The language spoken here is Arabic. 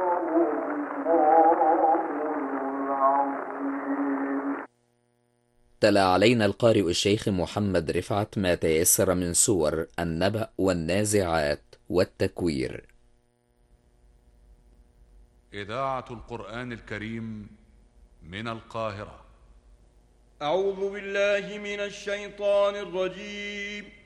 تلا علينا القارئ الشيخ محمد رفعت ما تيسر من سور النبأ والنازعات والتكوير. إذاعة القرآن الكريم من القاهرة. أعوذ بالله من الشيطان الرجيم.